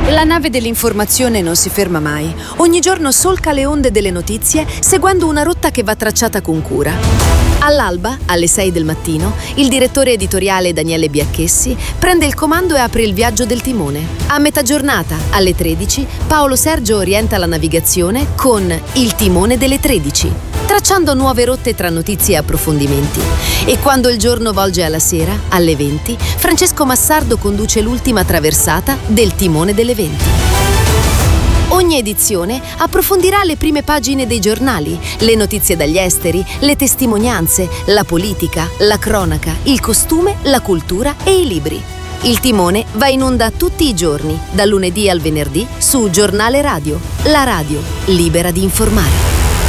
La nave dell'informazione non si ferma mai. Ogni giorno solca le onde delle notizie, seguendo una rotta che va tracciata con cura. All'alba, alle 6 del mattino, il direttore editoriale Daniele Biacchessi prende il comando e apre il viaggio del timone. A metà giornata, alle 13, Paolo Sergio orienta la navigazione con Il timone delle 13, tracciando nuove rotte tra notizie e approfondimenti. E quando il giorno volge alla sera, alle 20, Francesco Massardo conduce l'ultima traversata del timone delle 20. Ogni edizione approfondirà le prime pagine dei giornali, le notizie dagli esteri, le testimonianze, la politica, la cronaca, il costume, la cultura e i libri. Il timone va in onda tutti i giorni, dal lunedì al venerdì, su Giornale Radio, la radio libera di informare.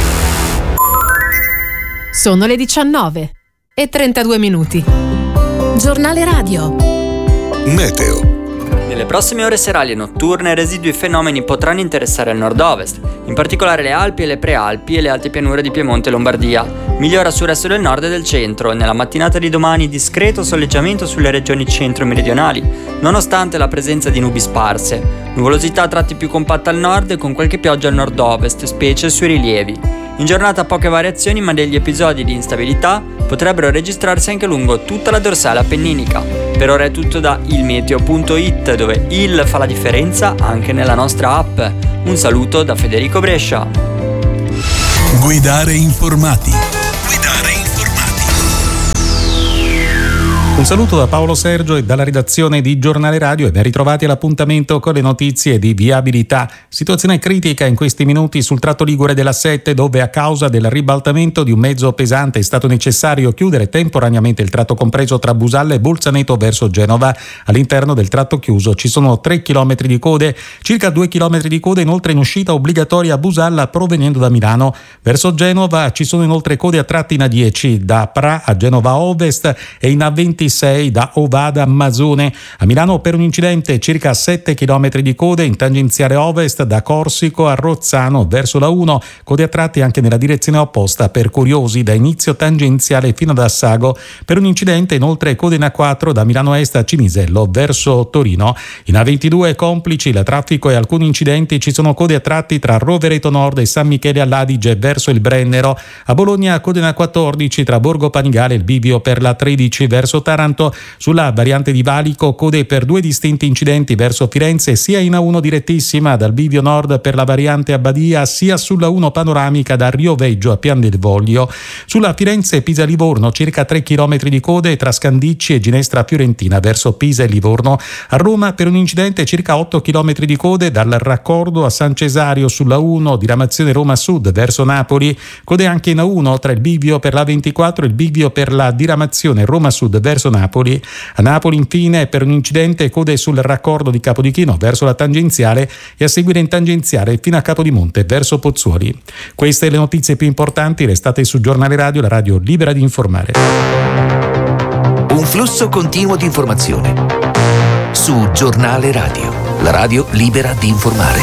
Sono le 19:32. Giornale Radio. Meteo. Nelle prossime ore serali e notturne residui e fenomeni potranno interessare il nord-ovest, in particolare le Alpi e le Prealpi e le alte pianure di Piemonte e Lombardia. Migliora sul resto del nord e del centro. Nella mattinata di domani discreto soleggiamento sulle regioni centro-meridionali, nonostante la presenza di nubi sparse. Nuvolosità a tratti più compatta al nord e con qualche pioggia al nord-ovest, specie sui rilievi. In giornata poche variazioni, ma degli episodi di instabilità potrebbero registrarsi anche lungo tutta la dorsale appenninica. Per ora è tutto da ilmeteo.it, dove il fa la differenza anche nella nostra app. Un saluto da Federico Brescia. Guidare informati. Un saluto da Paolo Sergio e dalla redazione di Giornale Radio e ben ritrovati all'appuntamento con le notizie di viabilità. Situazione critica in questi minuti sul tratto ligure della 7, dove a causa del ribaltamento di un mezzo pesante è stato necessario chiudere temporaneamente il tratto compreso tra Busalla e Bolzaneto verso Genova. All'interno del tratto chiuso ci sono 3 km di code, circa 2 km di code inoltre in uscita obbligatoria a Busalla provenendo da Milano. Verso Genova ci sono inoltre code a tratti in A10 da Pra a Genova Ovest e in A26 da Ovada a Masone. A Milano per un incidente circa 7 km di code in tangenziale ovest da Corsico a Rozzano verso la 1, code a tratti anche nella direzione opposta per curiosi da inizio tangenziale fino ad Assago. Per un incidente inoltre code in A4 da Milano Est a Cinisello verso Torino. In A22 complici il traffico e alcuni incidenti, ci sono code a tratti tra Rovereto Nord e San Michele all'Adige verso il Brennero. A Bologna code in A14 tra Borgo Panigale e il bivio per la 13 verso Taranto. Sulla variante di Valico code per 2 distinti incidenti verso Firenze, sia in A1 direttissima dal bivio nord per la variante Abbadia, sia sulla 1 panoramica da Rioveggio a Pian del Voglio. Sulla Firenze-Pisa-Livorno circa 3 km di code tra Scandicci e Ginestra Fiorentina verso Pisa e Livorno. A Roma per un incidente circa 8 km di code dal raccordo a San Cesario sulla 1 diramazione Roma Sud verso Napoli. Code anche in A1 tra il bivio per la 24 e il bivio per la diramazione Roma Sud verso Napoli. A Napoli infine per un incidente code sul raccordo di Capodichino verso la tangenziale e a seguire in tangenziale fino a Capodimonte verso Pozzuoli. Queste le notizie più importanti, restate su Giornale Radio, la radio libera di informare. Un flusso continuo di informazione su Giornale Radio, la radio libera di informare.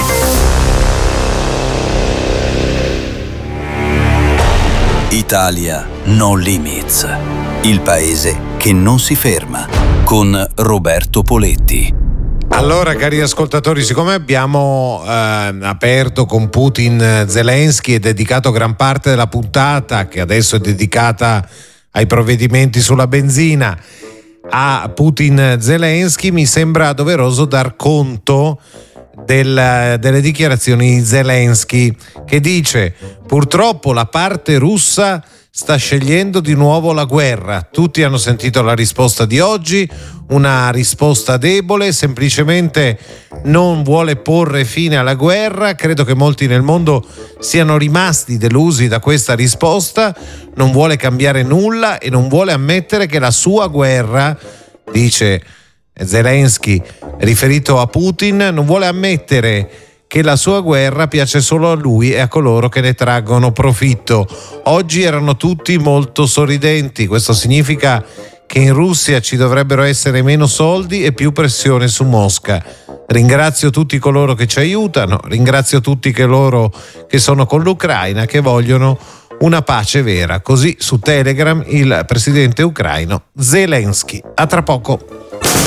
Italia No Limits, il paese che non si ferma, con Roberto Poletti. Allora, cari ascoltatori, siccome abbiamo aperto con Putin Zelensky e dedicato gran parte della puntata, che adesso è dedicata ai provvedimenti sulla benzina, a Putin Zelensky, mi sembra doveroso dar conto delle dichiarazioni di Zelensky, che dice: purtroppo la parte russa sta scegliendo di nuovo la guerra. Tutti hanno sentito la risposta di oggi, una risposta debole, semplicemente non vuole porre fine alla guerra. Credo che molti nel mondo siano rimasti delusi da questa risposta. Non vuole cambiare nulla e non vuole ammettere che la sua guerra, dice Zelensky riferito a Putin, non vuole ammettere che la sua guerra piace solo a lui e a coloro che ne traggono profitto. Oggi erano tutti molto sorridenti. Questo significa che in Russia ci dovrebbero essere meno soldi e più pressione su Mosca. Ringrazio tutti coloro che ci aiutano, ringrazio tutti coloro che sono con l'Ucraina, che vogliono una pace vera. Così su Telegram il presidente ucraino Zelensky. A tra poco.